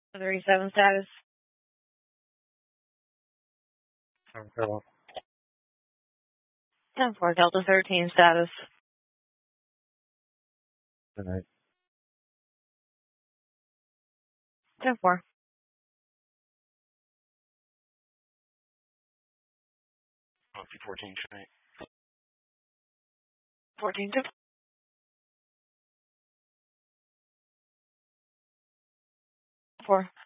37 status. Hello. 10-4, Delta 13 status. Good night. 10-4. 14 tonight. 14 4.